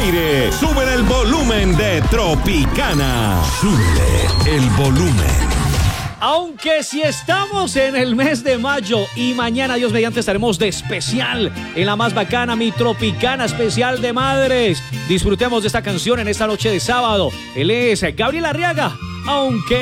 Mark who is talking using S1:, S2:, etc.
S1: aire. Sube el volumen de Tropicana. Sube el volumen.
S2: Aunque si estamos en el mes de mayo y mañana, Dios mediante, estaremos de especial en la más bacana, mi Tropicana especial de madres. Disfrutemos de esta canción en esta noche de sábado. Él es Gabriel Arriaga. Aunque